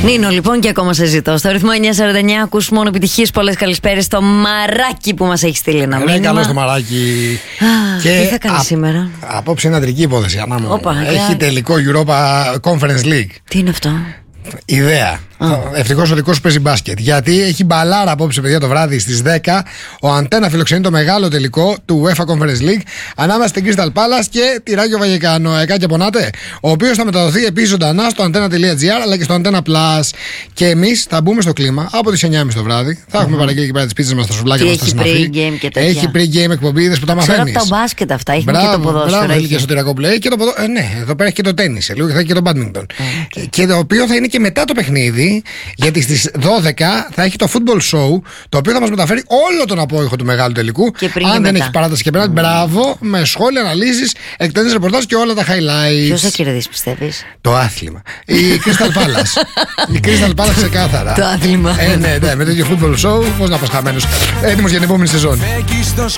Νίνο, λοιπόν, και ακόμα σε ζητώ. Στο ρυθμό 949 ακούς μόνο επιτυχίες. Πολλές καλησπέρες στο Μαράκι που μας έχει στείλει ένα μήνυμα. Καλό στο Μαράκι. Και τι θα κάνει σήμερα? Απόψε είναι αντρική υπόθεση. Έχει τελικό Europa Conference League. Τι είναι αυτό? Ιδέα. Ευτυχώς ο δικός σου παίζει μπάσκετ. Γιατί έχει μπαλάρα απόψε, παιδιά, το βράδυ στις 10. Ο Αντένα φιλοξενεί το μεγάλο τελικό του UEFA Conference League ανάμεσα στην Crystal Palace και τη Ράγιο Βαγεκάνο. Εκάκια πονάτε. Ο οποίος θα μεταδοθεί επίσης ζωντανά στο Antena.gr αλλά και στο Antena Plus. Και εμείς θα μπούμε στο κλίμα από τις 9.30 το βράδυ. Θα έχουμε παραγγείλει εκεί πέρα τις πίτσες μας, τα σουβλάκια μας, τα συναφή. Έχει pre-game εκπομπίδες που τα μαθαίνεις. Ξέρω τα μπάσκετ αυτά. Έχει και το ποδόσφαιρο. Έχει και εσωτερικό πλέον. Ναι, εδώ πέρα έχει και το τένις. Λίγο θα έχει και το badminton. Και το οποίο θα είναι και μετά το παιχνίδι. Γιατί στις 12 θα έχει το football show, το οποίο θα μας μεταφέρει όλο τον απόϊχο του μεγάλου τελικού. Αν δεν έχει παράταση και πέρα, μπράβο, με σχόλια, αναλύσεις, εκτενές ρεπορτάζ και όλα τα highlights. Ποιος θα κερδίσει, πιστεύεις? Το άθλημα. Η Crystal Palace. Η Crystal Palace ξεκάθαρα. Το άθλημα. Ναι, με τέτοιο football show, πώς να πας χαμένος. Έτοιμος για την επόμενη σεζόν.